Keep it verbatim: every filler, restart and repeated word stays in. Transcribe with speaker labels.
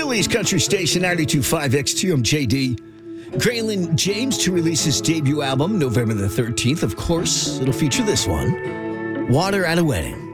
Speaker 1: Phillies country station ninety-two point five X T, I'm J D. Graylin James to release his debut album November the thirteenth. Of course, it'll feature this one, Water at a Wedding.